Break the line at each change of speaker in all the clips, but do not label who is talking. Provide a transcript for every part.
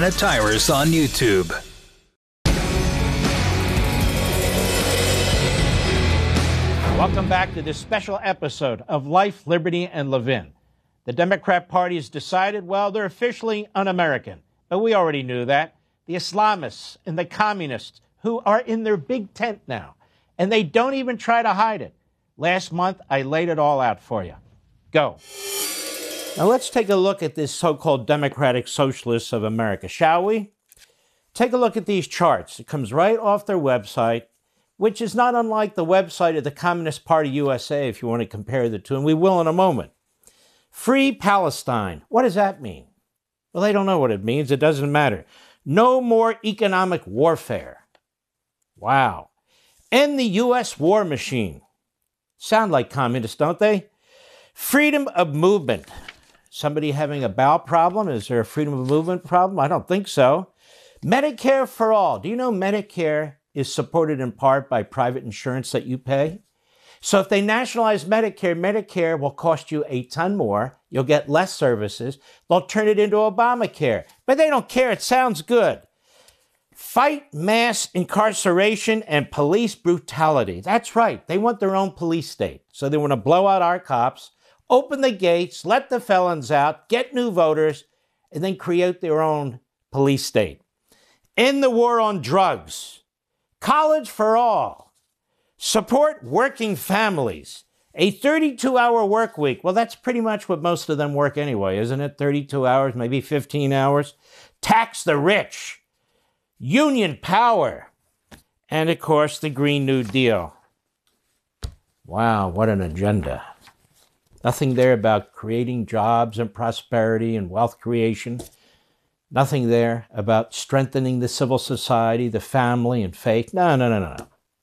Planet Tires on YouTube.
Welcome back to this special episode of Life, Liberty, and Levin. The Democrat Party has decided, well, they're officially un-American. But we already knew that. The Islamists and the communists who are in their big tent now. And they don't even try to hide it. Last month, I laid it all out for you. Go. Now let's take a look at this so-called Democratic Socialists of America, shall we? Take a look at these charts. It comes right off their website, which is not unlike the website of the Communist Party USA, if you want to compare the two, and we will in a moment. Free Palestine. What does that mean? Well, they don't know what it means. It doesn't matter. No more economic warfare. Wow. End the U.S. war machine. Sound like communists, don't they? Freedom of movement. Somebody having a bowel problem? Is there a freedom of movement problem? I don't think so. Medicare for all. Do you know Medicare is supported in part by private insurance that you pay? So if they nationalize Medicare, Medicare will cost you a ton more. You'll get less services. They'll turn it into Obamacare. But they don't care. It sounds good. Fight mass incarceration and police brutality. That's right. They want their own police state. So they want to blow out our cops, open the gates, let the felons out, get new voters, and then create their own police state. End the war on drugs. College for all. Support working families. A 32-hour work week. Well, that's pretty much what most of them work anyway, isn't it? 32 hours, maybe 15 hours. Tax the rich. Union power. And, of course, the Green New Deal. Wow, what an agenda. Nothing there about creating jobs and prosperity and wealth creation. Nothing there about strengthening the civil society, the family, and faith. No.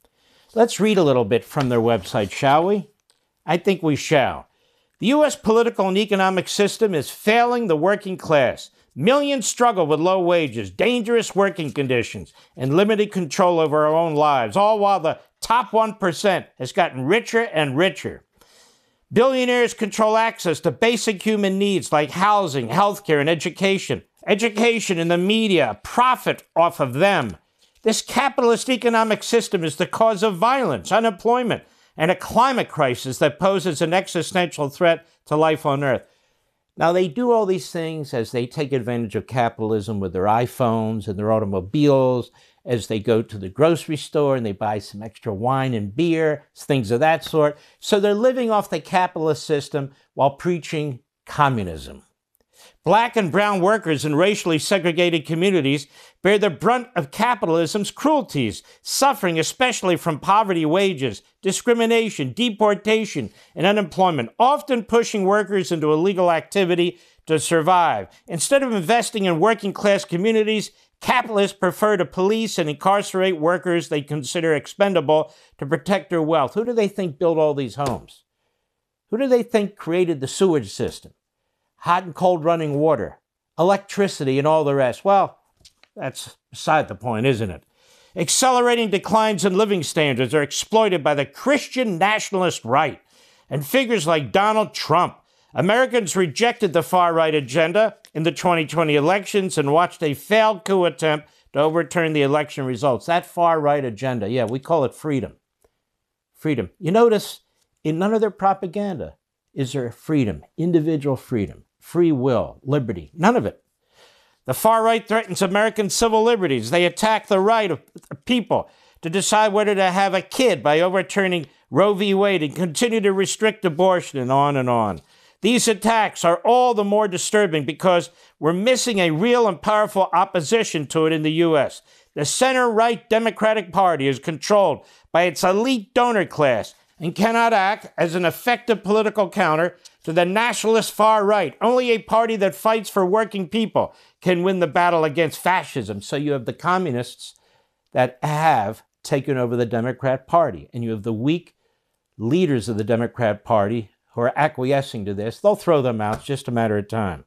Let's read a little bit from their website, shall we? I think we shall. The U.S. political and economic system is failing the working class. Millions struggle with low wages, dangerous working conditions, and limited control over our own lives, all while the top 1% has gotten richer and richer. Billionaires control access to basic human needs like housing, healthcare, and education. Education and the media profit off of them. This capitalist economic system is the cause of violence, unemployment, and a climate crisis that poses an existential threat to life on Earth. Now, they do all these things as they take advantage of capitalism with their iPhones and their automobiles, as they go to the grocery store and they buy some extra wine and beer, things of that sort. So they're living off the capitalist system while preaching communism. Black and brown workers in racially segregated communities bear the brunt of capitalism's cruelties, suffering especially from poverty wages, discrimination, deportation, and unemployment, often pushing workers into illegal activity to survive. Instead of investing in working-class communities, capitalists prefer to police and incarcerate workers they consider expendable to protect their wealth. Who do they think built all these homes? Who do they think created the sewage system? Hot and cold running water, electricity, and all the rest. Well, that's beside the point, isn't it? Accelerating declines in living standards are exploited by the Christian nationalist right and figures like Donald Trump. Americans rejected the far-right agenda in the 2020 elections and watched a failed coup attempt to overturn the election results. That far-right agenda, yeah, we call it freedom. Freedom. You notice in none of their propaganda is there freedom, individual freedom, free will, liberty, none of it. The far right threatens American civil liberties. They attack the right of people to decide whether to have a kid by overturning Roe v. Wade and continue to restrict abortion and on and on. These attacks are all the more disturbing because we're missing a real and powerful opposition to it in the U.S. The center-right Democratic Party is controlled by its elite donor class and cannot act as an effective political counter to the nationalist far right. Only a party that fights for working people can win the battle against fascism. So you have the communists that have taken over the Democrat Party, and you have the weak leaders of the Democrat Party who are acquiescing to this. They'll throw them out. It's just a matter of time.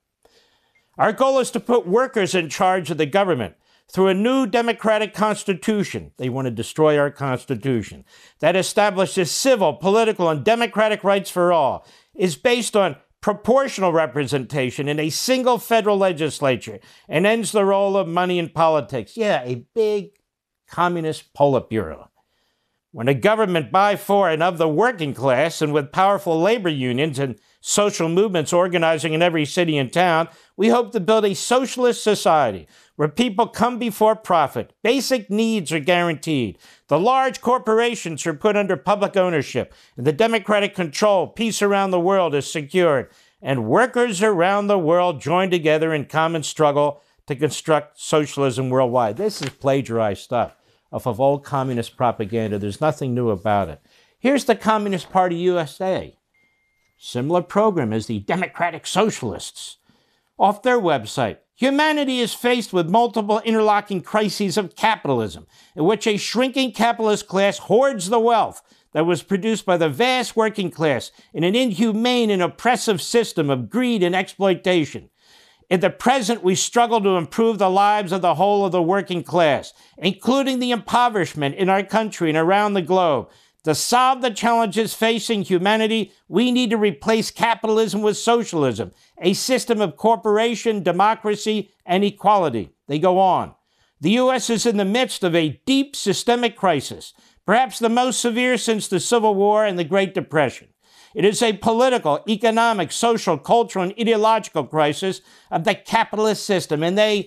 Our goal is to put workers in charge of the government through a new democratic constitution. They want to destroy our constitution that establishes civil, political, and democratic rights for all, is based on proportional representation in a single federal legislature and ends the role of money in politics. Yeah, a big communist Politburo. When a government by, for, and of the working class, and with powerful labor unions and social movements organizing in every city and town, we hope to build a socialist society where people come before profit, basic needs are guaranteed, the large corporations are put under public ownership, and the democratic control, peace around the world is secured, and workers around the world join together in common struggle to construct socialism worldwide. This is plagiarized stuff of old communist propaganda. There's nothing new about it. Here's the Communist Party USA. Similar program as the Democratic Socialists. Off their website, humanity is faced with multiple interlocking crises of capitalism, in which a shrinking capitalist class hoards the wealth that was produced by the vast working class in an inhumane and oppressive system of greed and exploitation. In the present, we struggle to improve the lives of the whole of the working class, including the impoverishment in our country and around the globe. To solve the challenges facing humanity, we need to replace capitalism with socialism, a system of cooperation, democracy, and equality. They go on. The U.S. is in the midst of a deep systemic crisis, perhaps the most severe since the Civil War and the Great Depression. It is a political, economic, social, cultural, and ideological crisis of the capitalist system. And they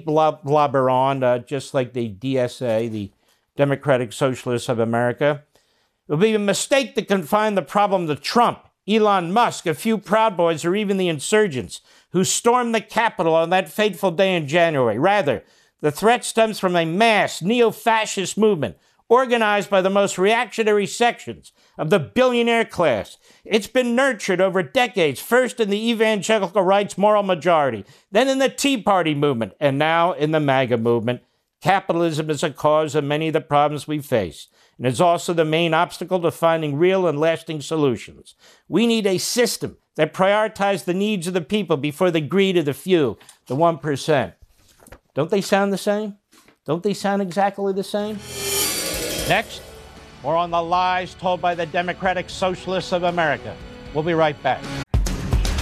blubber on, just like the DSA, the Democratic Socialists of America. It would be a mistake to confine the problem to Trump, Elon Musk, a few Proud Boys, or even the insurgents who stormed the Capitol on that fateful day in January. Rather, the threat stems from a mass neo-fascist movement organized by the most reactionary sections of the billionaire class. It's been nurtured over decades, first in the evangelical rights moral majority, then in the Tea Party movement, and now in the MAGA movement. Capitalism is a cause of many of the problems we face, and is also the main obstacle to finding real and lasting solutions. We need a system that prioritizes the needs of the people before the greed of the few, the 1%. Don't they sound the same? Don't they sound exactly the same? Next, more on the lies told by the Democratic Socialists of America. We'll be right back.